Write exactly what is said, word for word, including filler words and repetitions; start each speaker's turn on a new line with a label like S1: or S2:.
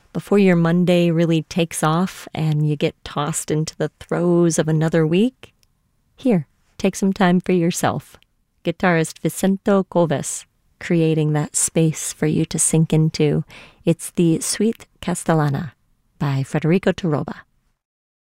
S1: before your Monday really takes off and you get tossed into the throes of another week, here, take some time for yourself. Guitarist Vicento Coves, creating that space for you to sink into. It's the Suite Castellana by Federico Torroba.